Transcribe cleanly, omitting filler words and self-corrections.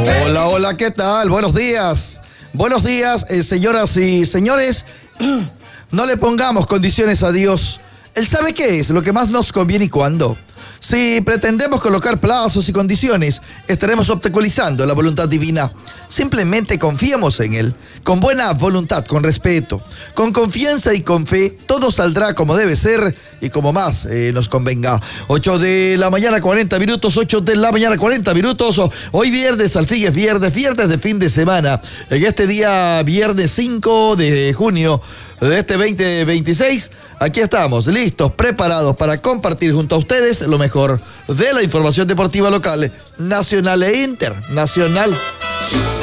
Hola, hola, ¿qué tal? Buenos días. Buenos días, señoras y señores. No le pongamos condiciones a Dios. Él sabe qué es lo que más nos conviene y cuándo. Si pretendemos colocar plazos y condiciones, estaremos obstaculizando la voluntad divina. Simplemente confiemos en Él, con buena voluntad, con respeto, con confianza y con fe. Todo saldrá como debe ser y como más nos convenga. 8 de la mañana, 40 minutos, 8 de la mañana, 40 minutos. Hoy viernes, al fin es viernes de fin de semana. En este día, viernes 5 de junio de este 2026, aquí estamos, listos, preparados para compartir junto a ustedes lo mejor de la información deportiva local, nacional e internacional.